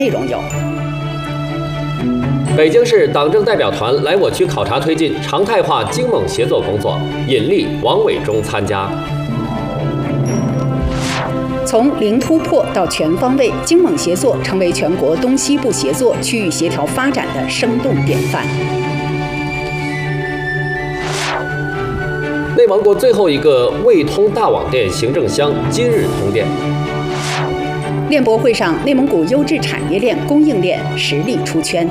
内容有： 北京市党政代表团来我区考察推进常态化京蒙协作工作，引力王伟忠参加。 从零突破到全方位，京蒙协作成为全国东西部协作区域协调发展的生动典范。 内蒙古最后一个未通大网店行政乡今日通电。 链博会上，内蒙古优质产业链供应链实力出圈。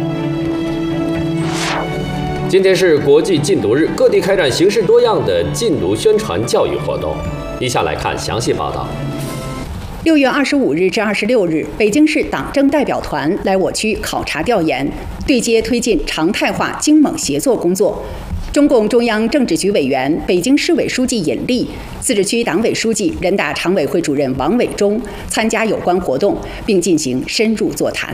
今天是国际禁毒日，各地开展形式多样的禁毒宣传教育活动。以下来看详细报道。 6月25日至26日，北京市党政代表团来我区考察调研，对接推进常态化京蒙协作工作。中共中央政治局委员、北京市委书记尹力、自治区党委书记、人大常委会主任王伟忠参加有关活动，并进行深入座谈。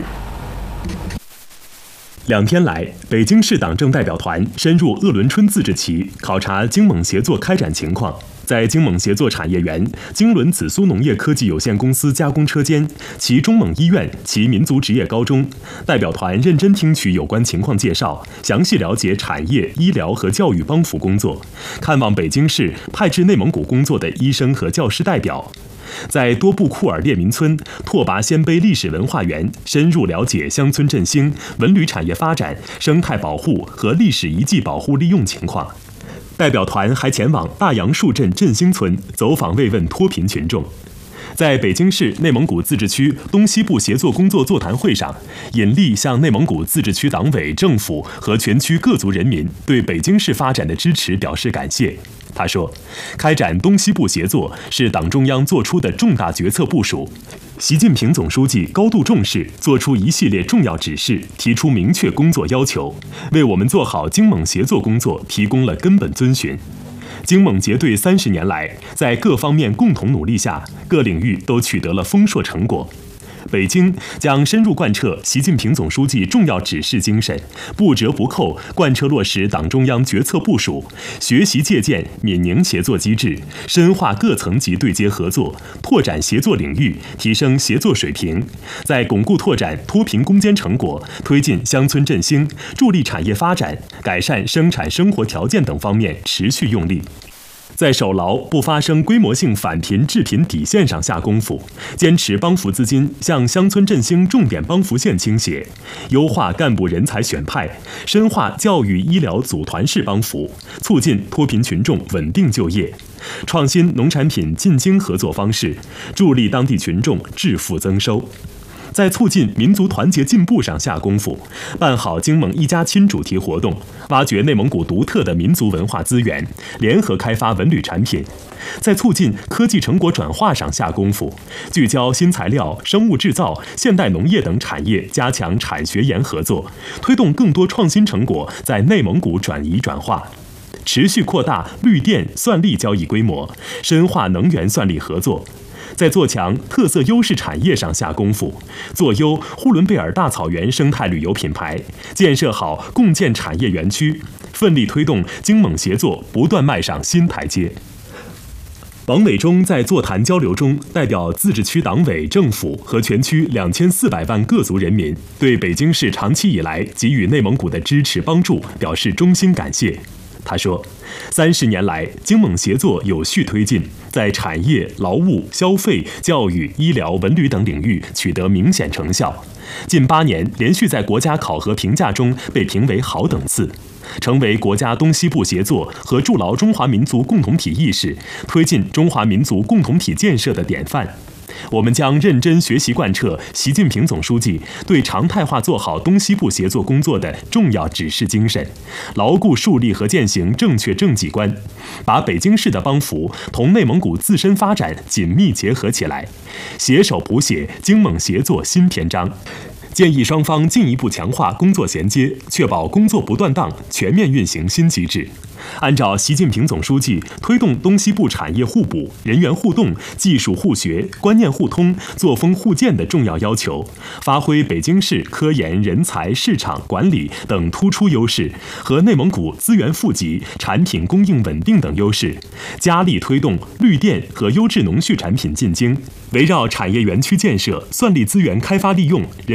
2天来，北京市党政代表团深入鄂伦春自治旗，考察京蒙协作开展情况。在京蒙协作产业园、京伦紫苏农业科技有限公司加工车间、其中蒙医院、其民族职业高中，代表团认真听取有关情况介绍，详细了解产业、医疗和教育帮扶工作，看望北京市派至内蒙古工作的医生和教师代表。在多布库尔列民村、拓跋鲜卑历史文化园深入了解乡村振兴、文旅产业发展、生态保护和历史遗迹保护利用情况。代表团还前往大杨树镇振兴村走访慰问脱贫群众。在北京市内蒙古自治区东西部协作工作座谈会上，尹力向内蒙古自治区党委、政府和全区各族人民对北京市发展的支持表示感谢。他说，开展东西部协作是党中央作出的重大决策部署，习近平总书记高度重视，作出一系列重要指示，提出明确工作要求，为我们做好京蒙协作工作提供了根本遵循。京蒙结对30年来，在各方面共同努力下，各领域都取得了丰硕成果。北京将深入贯彻习近平总书记重要指示精神，不折不扣贯彻落实党中央决策部署，学习借鉴闽宁协作机制，深化各层级对接合作，拓展协作领域，提升协作水平，在巩固拓展脱贫攻坚成果、推进乡村振兴、助力产业发展、改善生产生活条件等方面持续用力。在守牢不发生规模性返贫致贫底线上下功夫，坚持帮扶资金向乡村振兴重点帮扶县倾斜，优化干部人才选派，深化教育医疗组团式帮扶，促进脱贫群众稳定就业，创新农产品进京合作方式，助力当地群众致富增收。在促进民族团结进步上下功夫，办好京蒙一家亲主题活动，挖掘内蒙古独特的民族文化资源，联合开发文旅产品；在促进科技成果转化上下功夫，聚焦新材料、生物制造、现代农业等产业，加强产学研合作，推动更多创新成果在内蒙古转移转化。持续扩大绿电算力交易规模，深化能源算力合作。在做强特色优势产业上下功夫，做优呼伦贝尔大草原生态旅游品牌，建设好共建产业园区，奋力推动京蒙协作不断迈上新台阶。王伟忠在座谈交流中，代表自治区党委、政府和全区2400万各族人民，对北京市长期以来给予内蒙古的支持帮助表示衷心感谢。他说，30年来，京蒙协作有序推进，在产业、劳务、消费、教育、医疗、文旅等领域取得明显成效。近8年连续在国家考核评价中被评为好等次，成为国家东西部协作和筑牢中华民族共同体意识、推进中华民族共同体建设的典范。我们将认真学习贯彻习近平总书记对常态化做好东西部协作工作的重要指示精神，牢固树立和践行正确政绩观，把北京市的帮扶同内蒙古自身发展紧密结合起来，携手谱写京蒙协作新篇章。建议双方进一步强化工作衔接，确保工作不断档，全面运行新机制。按照习近平总书记推动东西部产业互补、人员互动、技术互学、观念互通、作风互鉴的重要要求，发挥北京市科研、人才、市场管理等突出优势和内蒙古资源富集、产品供应稳定等优势，加力推动绿电和优质农畜产品进京，围绕产业园区建设、算力资源开发利用、